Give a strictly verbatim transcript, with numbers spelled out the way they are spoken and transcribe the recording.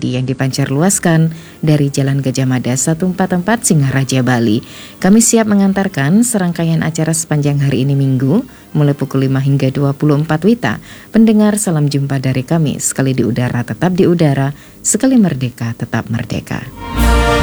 Melodi yang dipancar luaskan dari Jalan Gajah Mada seratus empat puluh empat Singaraja, Bali. Kami siap mengantarkan serangkaian acara sepanjang hari ini Minggu, mulai pukul lima hingga dua puluh empat Wita. Pendengar, salam jumpa dari kami. Sekali di udara tetap di udara, sekali merdeka tetap merdeka.